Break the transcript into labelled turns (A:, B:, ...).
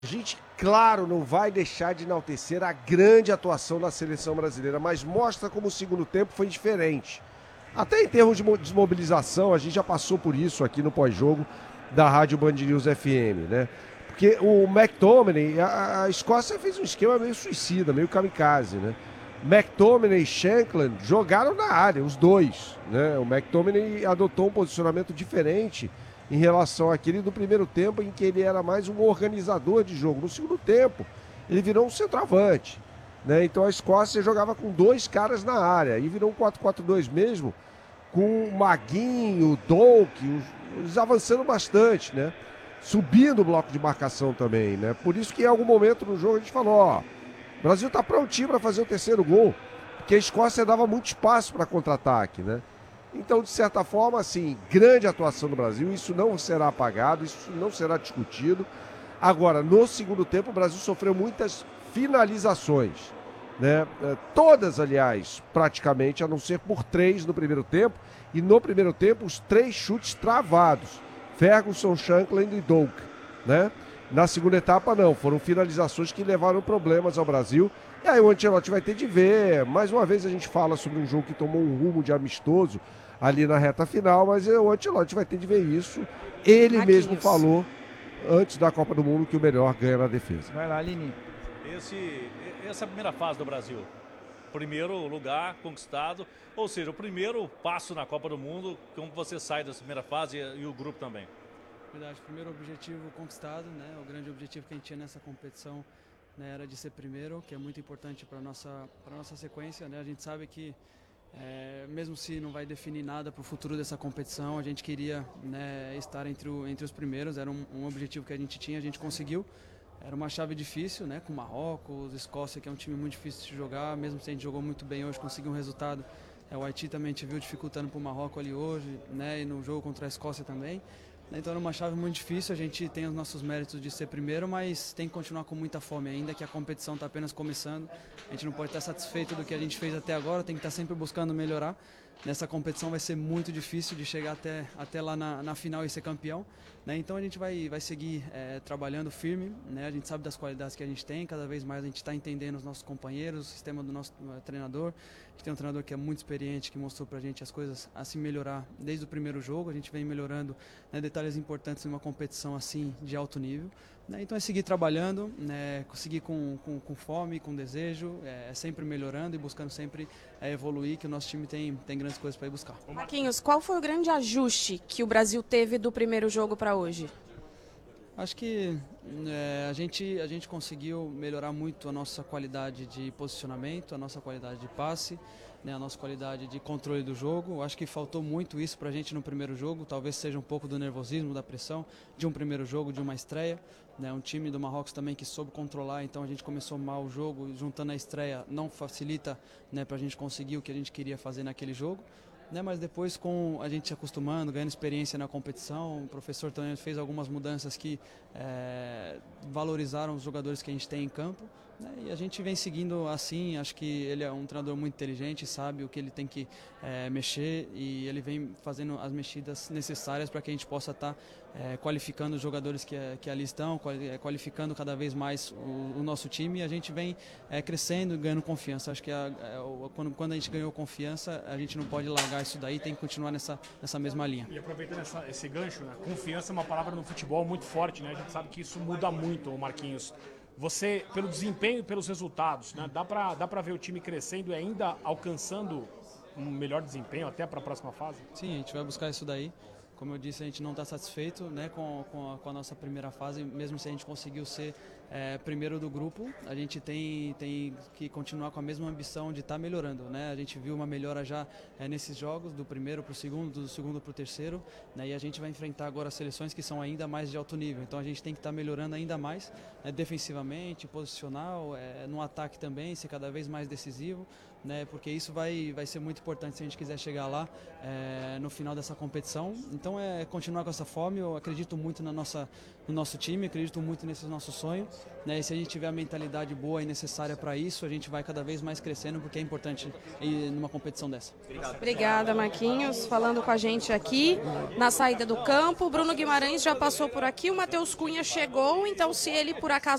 A: A gente, claro, não vai deixar de enaltecer a grande atuação da seleção brasileira, mas mostra como o segundo tempo foi diferente. Até em termos de desmobilização, a gente já passou por isso aqui no pós-jogo da Rádio Band News FM, né? Porque o McTominay, a Escócia fez um esquema meio suicida, meio kamikaze, né? McTominay e Shankland jogaram na área, os dois, né? O McTominay adotou um posicionamento diferente em relação àquele do primeiro tempo, em que ele era mais um organizador de jogo. No segundo tempo, ele virou um centroavante, né? Então a Escócia jogava com dois caras na área e virou um 4-4-2 mesmo, com o Maguinho, o Doak, eles avançando bastante, né? Subindo o bloco de marcação também, né? Por isso que em algum momento no jogo a gente falou, ó, o Brasil tá prontinho para fazer o terceiro gol, porque a Escócia dava muito espaço para contra-ataque, né? Então, de certa forma, assim, grande atuação do Brasil, isso não será apagado, isso não será discutido. Agora, no segundo tempo, o Brasil sofreu muitas finalizações, né? Todas, aliás, praticamente, a não ser por três no primeiro tempo, e no primeiro tempo, os três chutes travados. Ferguson, Shankland e Doak, né? Na segunda etapa, não. Foram finalizações que levaram problemas ao Brasil. E aí o Ancelotti vai ter de ver. Mais uma vez a gente fala sobre um jogo que tomou um rumo de amistoso ali na reta final, mas o Ancelotti vai ter de ver isso. Ele mesmo falou antes da Copa do Mundo que o melhor ganha na defesa.
B: Vai lá, Aline.
C: Essa primeira fase do Brasil, primeiro lugar conquistado, ou seja, o primeiro passo na Copa do Mundo, como você sai dessa primeira fase e o grupo também.
D: Verdade, primeiro objetivo conquistado, né? O grande objetivo que a gente tinha nessa competição, né, era de ser primeiro, que é muito importante para nossa sequência, né? A gente sabe que mesmo se não vai definir nada para o futuro dessa competição, a gente queria, né, estar entre os primeiros, era um objetivo que a gente tinha, a gente conseguiu. Era uma chave difícil, né, com Marrocos, Escócia, que é um time muito difícil de jogar, mesmo se a gente jogou muito bem hoje, conseguiu um resultado. O Haiti também a gente viu dificultando para o Marrocos ali hoje, né, e no jogo contra a Escócia também. Então era uma chave muito difícil, a gente tem os nossos méritos de ser primeiro, mas tem que continuar com muita fome ainda, que a competição está apenas começando. A gente não pode estar satisfeito do que a gente fez até agora, tem que estar sempre buscando melhorar. Nessa competição vai ser muito difícil de chegar até lá na final e ser campeão, né? Então a gente vai seguir trabalhando firme, né? A gente sabe das qualidades que a gente tem, cada vez mais a gente está entendendo os nossos companheiros, o sistema do nosso treinador. A gente tem um treinador que é muito experiente, que mostrou pra gente as coisas a se melhorar desde o primeiro jogo. A gente vem melhorando, né, detalhes importantes em uma competição assim de alto nível, né? Então é seguir trabalhando, né, seguir com fome, com desejo, sempre melhorando e buscando sempre evoluir, que o nosso time tem grandes coisas para ir buscar.
E: Marquinhos, qual foi o grande ajuste que o Brasil teve do primeiro jogo para hoje?
D: Acho que a gente conseguiu melhorar muito a nossa qualidade de posicionamento, a nossa qualidade de passe, né, a nossa qualidade de controle do jogo. Acho que faltou muito isso para a gente no primeiro jogo, talvez seja um pouco do nervosismo, da pressão de um primeiro jogo, de uma estreia. Né, um time do Marrocos também que soube controlar, então a gente começou mal o jogo, juntando a estreia não facilita, né, para a gente conseguir o que a gente queria fazer naquele jogo. Né, mas depois, com a gente se acostumando, ganhando experiência na competição, o professor também fez algumas mudanças que valorizaram os jogadores que a gente tem em campo, né, e a gente vem seguindo assim. Acho que ele é um treinador muito inteligente, sabe o que ele tem que mexer, e ele vem fazendo as mexidas necessárias para que a gente possa estar qualificando os jogadores que ali estão, qualificando cada vez mais o nosso time, e a gente vem crescendo e ganhando confiança. Acho que quando a gente ganhou confiança, a gente não pode largar isso daí, tem que continuar nessa mesma linha.
B: E aproveitando esse gancho, né? Confiança é uma palavra no futebol muito forte, né? A gente sabe que isso muda muito, Marquinhos. Você, pelo desempenho e pelos resultados, né? Dá pra ver o time crescendo e ainda alcançando um melhor desempenho até para a próxima fase?
D: Sim, a gente vai buscar isso daí. Como eu disse, a gente não está satisfeito, né, com a nossa primeira fase, mesmo se a gente conseguiu ser primeiro do grupo, a gente tem que continuar com a mesma ambição de estar melhorando, né? A gente viu uma melhora já nesses jogos, do primeiro para o segundo, do segundo para o terceiro, né? E a gente vai enfrentar agora seleções que são ainda mais de alto nível, então a gente tem que estar melhorando ainda mais, defensivamente, posicional, no ataque também, ser cada vez mais decisivo, né? Porque isso vai ser muito importante se a gente quiser chegar lá no final dessa competição. Então Então é continuar com essa fome. Eu acredito muito no nosso time, acredito muito nesse nosso sonho, né? E se a gente tiver a mentalidade boa e necessária para isso, a gente vai cada vez mais crescendo, porque é importante ir numa competição dessa.
E: Obrigada, Marquinhos, falando com a gente aqui na saída do campo. O Bruno Guimarães já passou por aqui, o Matheus Cunha chegou, então se ele por acaso